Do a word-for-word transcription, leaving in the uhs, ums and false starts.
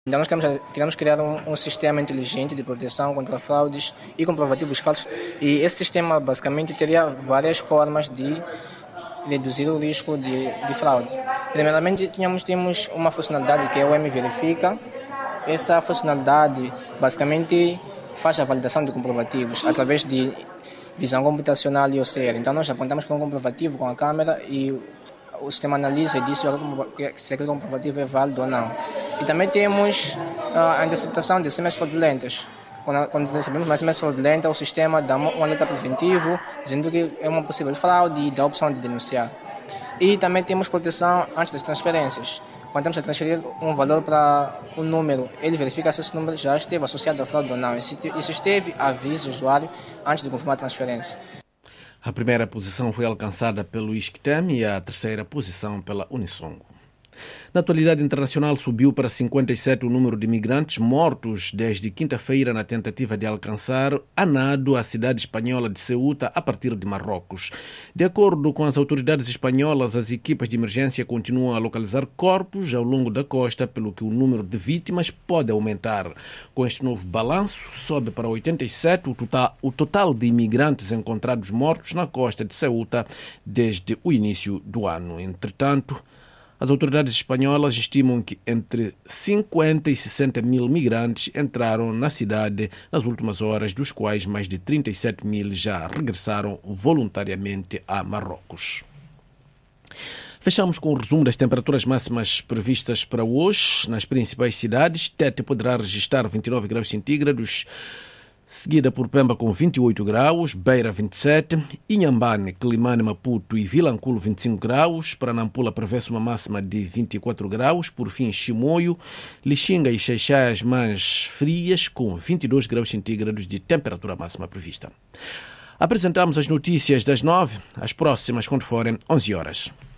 Então nós queremos, queremos criar um, um sistema inteligente de proteção contra fraudes e comprovativos falsos. E esse sistema basicamente teria várias formas de reduzir o risco de, de fraude. Primeiramente, tínhamos, temos uma funcionalidade que é o M-Verifica. Essa funcionalidade basicamente faz a validação de comprovativos através de visão computacional e O C R. Então nós apontamos para um comprovativo com a câmera e o sistema analisa e diz se aquele comprovativo é válido ou não. E também temos a interceptação de S M S fraudulentas. Quando, quando recebemos uma S M S fraudulenta, o sistema dá um alerta preventivo, dizendo que é uma possível fraude e dá a opção de denunciar. E também temos proteção antes das transferências. Quando estamos a transferir um valor para um número, ele verifica se esse número já esteve associado à fraude ou não. E se, e se esteve, avisa o usuário antes de confirmar a transferência. A primeira posição foi alcançada pelo Isquetem e a terceira posição pela Unisongo. Na atualidade internacional, subiu para cinquenta e sete o número de imigrantes mortos desde quinta-feira na tentativa de alcançar a nado a cidade espanhola de Ceuta a partir de Marrocos. De acordo com as autoridades espanholas, as equipas de emergência continuam a localizar corpos ao longo da costa, pelo que o número de vítimas pode aumentar. Com este novo balanço, sobe para oitenta e sete o total, o total de imigrantes encontrados mortos na costa de Ceuta desde o início do ano. Entretanto, as autoridades espanholas estimam que entre cinquenta e sessenta mil migrantes entraram na cidade nas últimas horas, dos quais mais de trinta e sete mil já regressaram voluntariamente a Marrocos. Fechamos com o resumo das temperaturas máximas previstas para hoje nas principais cidades. Tete poderá registrar vinte e nove graus centígrados, seguida por Pemba com vinte e oito graus, Beira vinte e sete, Inhambane, Climane, Maputo e Vilanculo vinte e cinco graus, para Nampula prevê-se uma máxima de vinte e quatro graus, por fim Chimoio, Lixinga e Xaixás mais frias com vinte e dois graus centígrados de temperatura máxima prevista. Apresentamos as notícias das nove, as próximas quando forem onze horas.